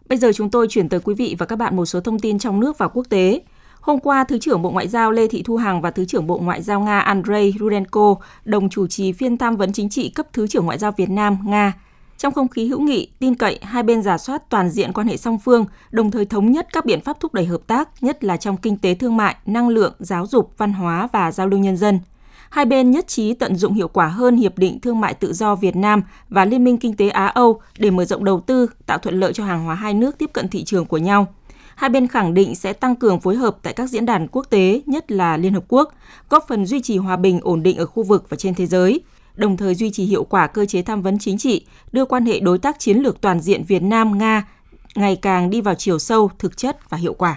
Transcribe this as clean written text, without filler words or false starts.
Bây giờ chúng tôi chuyển tới quý vị và các bạn một số thông tin trong nước và quốc tế. Hôm qua, Thứ trưởng Bộ Ngoại giao Lê Thị Thu Hằng và Thứ trưởng Bộ Ngoại giao Nga Andrei Rudenko đồng chủ trì phiên tham vấn chính trị cấp Thứ trưởng Ngoại giao Việt Nam, Nga. Trong không khí hữu nghị, tin cậy, hai bên rà soát toàn diện quan hệ song phương, đồng thời thống nhất các biện pháp thúc đẩy hợp tác, nhất là trong kinh tế thương mại, năng lượng, giáo dục, văn hóa và giao lưu nhân dân. Hai bên nhất trí tận dụng hiệu quả hơn Hiệp định Thương mại Tự do Việt Nam và Liên minh Kinh tế Á-Âu để mở rộng đầu tư, tạo thuận lợi cho hàng hóa hai nước tiếp cận thị trường của nhau. Hai bên khẳng định sẽ tăng cường phối hợp tại các diễn đàn quốc tế, nhất là Liên Hợp Quốc, góp phần duy trì hòa bình ổn định ở khu vực và trên thế giới, đồng thời duy trì hiệu quả cơ chế tham vấn chính trị, đưa quan hệ đối tác chiến lược toàn diện Việt Nam-Nga ngày càng đi vào chiều sâu, thực chất và hiệu quả.